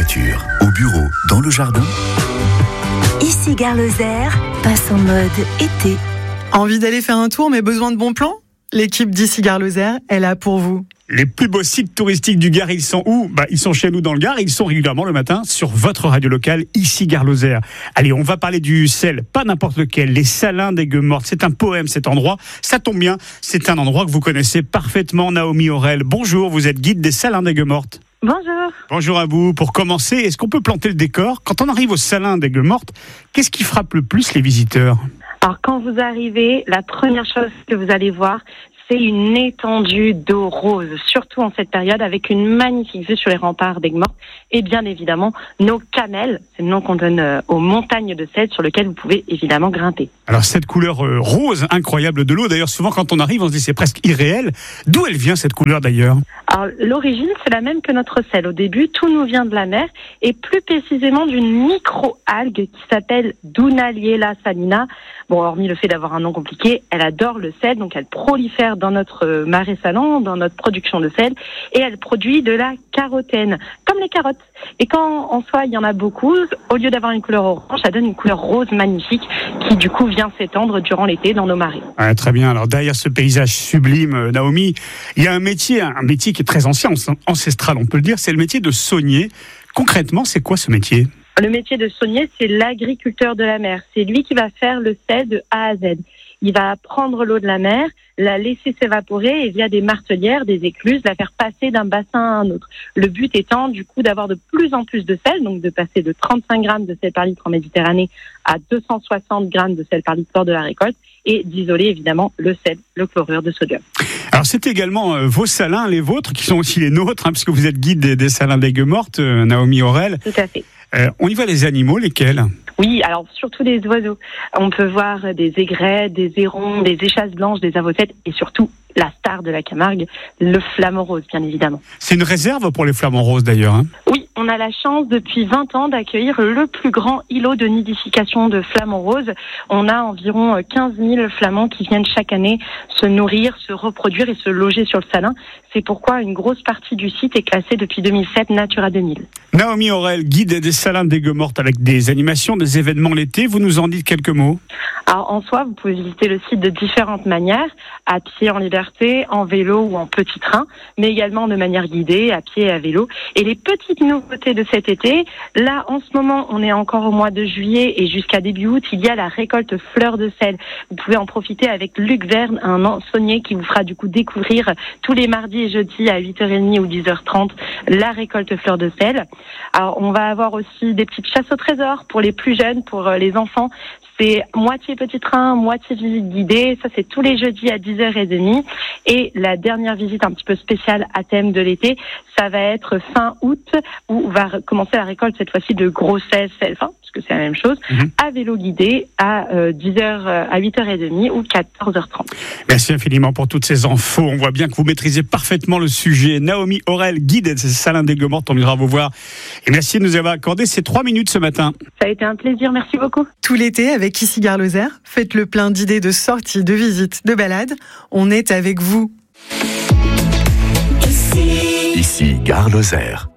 voiture, au bureau, dans le jardin. Ici Gare Lozère passe en mode été. Envie d'aller faire un tour mais besoin de bons plans ? L'équipe d'Ici Gare Lozère est là pour vous. Les plus beaux sites touristiques du Gard, ils sont où ? Ils sont chez nous dans le Gard et ils sont régulièrement le matin sur votre radio locale, Ici Gare Lozère. Allez, on va parler du sel, pas n'importe lequel, les Salins des Gueux-Mortes. C'est un poème cet endroit, ça tombe bien, c'est un endroit que vous connaissez parfaitement, Naomi Aurel. Bonjour, vous êtes guide des Salins des Gueux-Mortes. Bonjour. Bonjour à vous. Pour commencer, est-ce qu'on peut planter le décor ? Quand on arrive aux Salins des Gueux-Mortes, qu'est-ce qui frappe le plus les visiteurs ? Alors quand vous arrivez, la première chose que vous allez voir, c'est une étendue d'eau rose, surtout en cette période, avec une magnifique vue sur les remparts d'Aigues-Mortes et bien évidemment nos camels, c'est le nom qu'on donne aux montagnes de sel sur lesquelles vous pouvez évidemment grimper. Alors cette couleur rose incroyable de l'eau, d'ailleurs souvent quand on arrive on se dit c'est presque irréel. D'où elle vient cette couleur d'ailleurs ? Alors l'origine c'est la même que notre sel. Au début tout nous vient de la mer et plus précisément d'une micro-algue qui s'appelle Dunaliella salina. Bon, hormis le fait d'avoir un nom compliqué, elle adore le sel, donc elle prolifère dans notre marais salants, dans notre production de sel, et elle produit de la carotène, comme les carottes. Et quand en soi il y en a beaucoup, au lieu d'avoir une couleur orange, ça donne une couleur rose magnifique qui du coup vient s'étendre durant l'été dans nos marais. Ah, très bien, alors derrière ce paysage sublime, Naomi, il y a un métier qui est très ancien, ancestral on peut le dire, c'est le métier de saunier. Concrètement, c'est quoi ce métier ? Le métier de saunier, c'est l'agriculteur de la mer. C'est lui qui va faire le sel de A à Z. Il va prendre l'eau de la mer, la laisser s'évaporer et via des martelières, des écluses, la faire passer d'un bassin à un autre. Le but étant du coup d'avoir de plus en plus de sel, donc de passer de 35 grammes de sel par litre en Méditerranée à 260 grammes de sel par litre lors de la récolte et d'isoler évidemment le sel, le chlorure de sodium. Alors c'est également vos salins, les vôtres, qui sont aussi les nôtres, puisque vous êtes guide des Salins des Gueux-Mortes, Naomi Aurel. Tout à fait. On y voit les animaux, lesquels ? Oui, alors surtout des oiseaux. On peut voir des aigrets, des hérons, des échasses blanches, des avocettes et surtout la star de la Camargue, le flamant rose, bien évidemment. C'est une réserve pour les flamants roses d'ailleurs, hein ? Oui, on a la chance depuis 20 ans d'accueillir le plus grand îlot de nidification de flamants roses. On a environ 15 000 flamands qui viennent chaque année se nourrir, se reproduire et se loger sur le Salin. C'est pourquoi une grosse partie du site est classée depuis 2007 Natura 2000. Naomi Aurel, guide des Salins des Gueux-Mortes avec des animations, des événements l'été. Vous nous en dites quelques mots ? Alors en soi, vous pouvez visiter le site de différentes manières, à pied en liberté, en vélo ou en petit train, mais également de manière guidée, à pied et à vélo. Et les petites nouveautés de cet été, là en ce moment, on est encore au mois de juillet et jusqu'à début août, il y a la récolte fleurs de sel. Vous pouvez en profiter avec Luc Verne, un saunier qui vous fera du coup découvrir tous les mardis et jeudis à 8h30 ou 10h30 la récolte fleurs de sel. Alors on va avoir aussi des petites chasses au trésor pour les plus jeunes, pour les enfants. C'est moitié petit train, moitié visite guidée. Ça, c'est tous les jeudis à 10h30. Et la dernière visite un petit peu spéciale à thème de l'été, ça va être fin août, où va commencer la récolte cette fois-ci de gros sel, parce que c'est la même chose, à vélo guidé à 10h, à 8h30 ou 14h30. Merci infiniment pour toutes ces infos. On voit bien que vous maîtrisez parfaitement le sujet. Naomi Aurel, guide des Salins des Gueux-Mortes, on viendra vous voir. Et merci de nous avoir accordé ces 3 minutes ce matin. Ça a été un plaisir, merci beaucoup. Tout l'été, avec Ici Gare Lozère, faites le plein d'idées de sorties, de visites, de balades. On est avec vous. Ici Gare Lozère.